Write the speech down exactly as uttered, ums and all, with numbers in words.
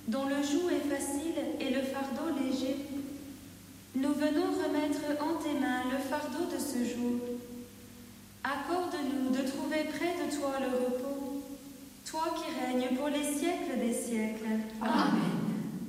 dont le joug est facile et le fardeau léger. Nous venons remettre en tes mains le fardeau de ce jour. Accorde-nous de trouver près de toi le repos, toi qui règnes pour les siècles des siècles. Amen.